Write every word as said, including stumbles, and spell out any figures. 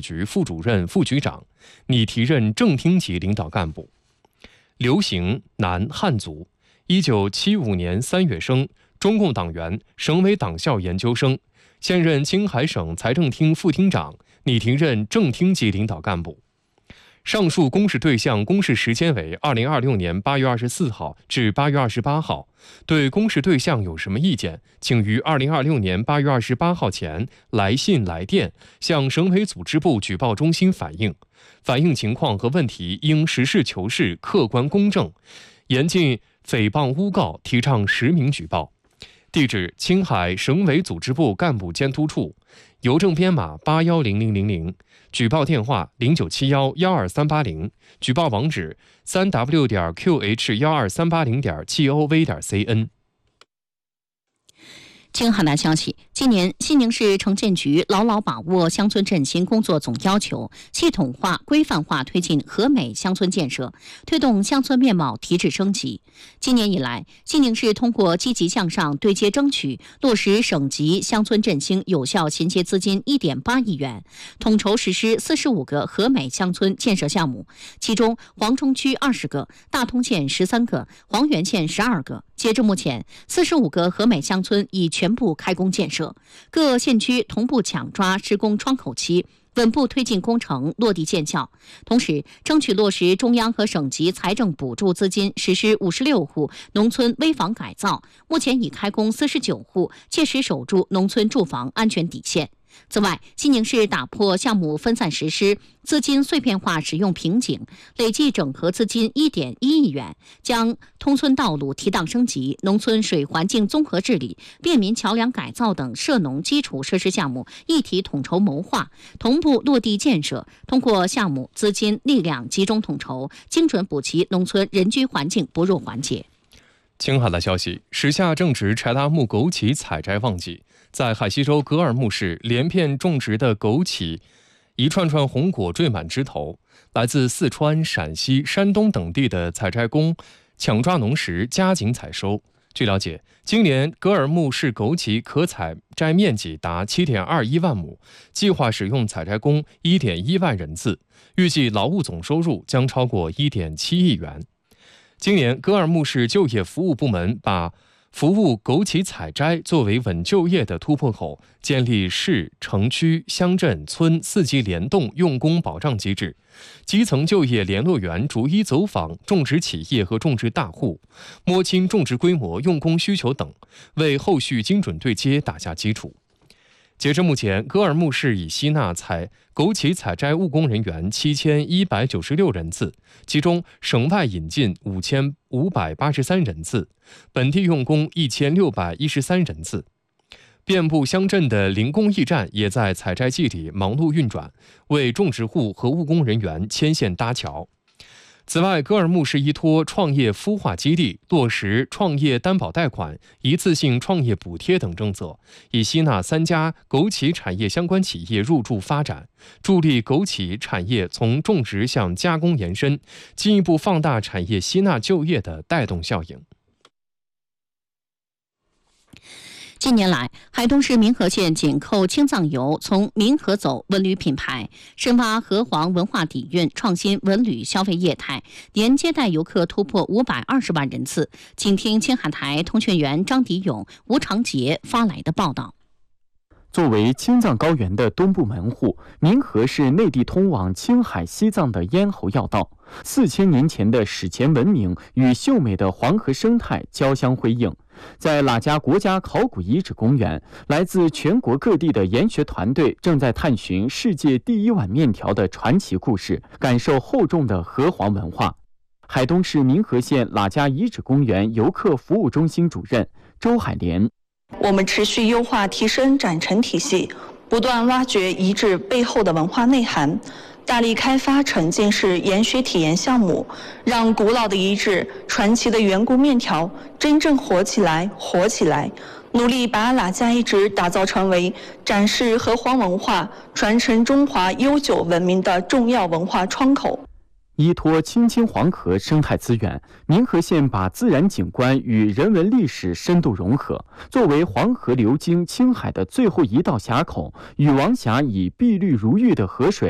局副主任、副局长，拟提任正厅级领导干部。刘行，男，汉族，一九七五年三月生，中共党员，省委党校研究生，现任青海省财政厅副厅长，拟提任正厅级领导干部。上述公示对象公示时间为二零二六年八月二十四号至八月二十八号。对公示对象有什么意见，请于二零二六年八月二十八号前来信来电向省委组织部举报中心反映。反映情况和问题应实事求是、客观公正，严禁诽谤诬告，提倡实名举报。地址：青海省委组织部干部监督处，邮政编码八幺零零零零，举报电话零九七幺幺二三八零，举报网址三 w 点 q h 幺二三八零点 gov 点 cn。 青海的消息，今年西宁市城建局牢牢把握乡村振兴工作总要求，系统化、规范化推进和美乡村建设，推动乡村面貌提质升级。今年以来，西宁市通过积极向上对接争取，落实省级乡村振兴有效衔接资金一点八亿元，统筹实施四十五个和美乡村建设项目，其中黄忠区二十个，大通县十三个，黄原县十二个。截至目前，四十五个和美乡村已全部开工建设，各县区同步抢抓施工窗口期，稳步推进工程落地见效。同时，争取落实中央和省级财政补助资金，实施五十六户农村危房改造，目前已开工四十九户，切实守住农村住房安全底线。此外，西宁市打破项目分散实施、资金碎片化使用瓶颈，累计整合资金一点一亿元，将通村道路提档升级、农村水环境综合治理、便民桥梁改造等涉农基础设施项目一体统筹谋划，同步落地建设。通过项目、资金、力量集中统筹，精准补齐农村人居环境薄弱环节。 青海的消息，时下正值柴达木枸杞采摘旺季，在海西州格尔木市连片种植的枸杞，一串串红果缀满枝头。来自四川、陕西、山东等地的采摘工抢抓农时，加紧采收。据了解，今年格尔木市枸杞可采摘面积达 七点二一万亩，计划使用采摘工 一点一万人次，预计劳务总收入将超过 一点七亿元。今年，格尔木市就业服务部门把服务枸杞采摘作为稳就业的突破口，建立市、城区、乡镇、村四级联动用工保障机制，基层就业联络员逐一走访种植企业和种植大户，摸清种植规模、用工需求等，为后续精准对接打下基础。截至目前，格尔木市已吸纳采枸杞采摘务工人员七千一百九十六人次，其中省外引进五千五百八十三人次，本地用工一千六百一十三人次。遍布乡镇的零工驿站也在采摘季里忙碌运转，为种植户和务工人员牵线搭桥。此外，格尔木市依托创业孵化基地，落实创业担保贷款、一次性创业补贴等政策，已吸纳三家枸杞产业相关企业入驻发展，助力枸杞产业从种植向加工延伸，进一步放大产业吸纳就业的带动效应。 近年来，海东市民和县紧扣青藏游，从民和走文旅品牌，深挖河湟文化底蕴，创新文旅消费业态，年接待游客突破五百二十万人次。请听青海台通讯员张迪勇、吴长杰发来的报道。 作为青藏高原的东部门户，民和是内地通往青海、西藏的咽喉要道。四千年前的史前文明与秀美的黄河生态交相辉映。在喇家国家考古遗址公园，来自全国各地的研学团队正在探寻世界第一碗面条的传奇故事，感受厚重的河湟文化。海东市民和县喇家遗址公园游客服务中心主任周海莲： 我们持续优化提升展陈体系，不断挖掘遗址背后的文化内涵，大力开发沉浸式研学体验项目，让古老的遗址、传奇的圆咕面条真正活起来、活起来。努力把喇家遗址打造成为展示河湟文化、传承中华悠久文明的重要文化窗口。 依托青青黄河生态资源，民和县把自然景观与人文历史深度融合。作为黄河流经青海的最后一道峡口，禹王峡以碧绿如玉的河水